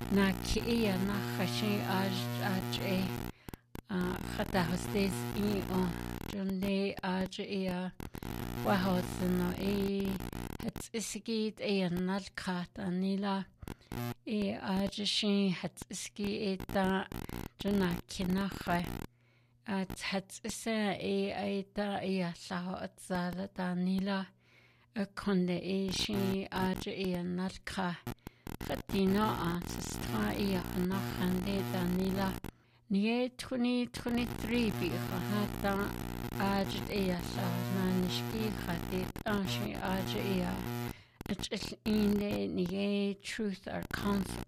na kia na chashi aj chata hostes I o jonde aj wahosno het iskit nalkat anila aj shi het iski eta jona kinacha at het isa eta la atzala danila konde shi aj nalka Fatina ancestra nachande danila nie 2023 bi hata aj sa nanishki khatit anshi aj it's in the nie truth or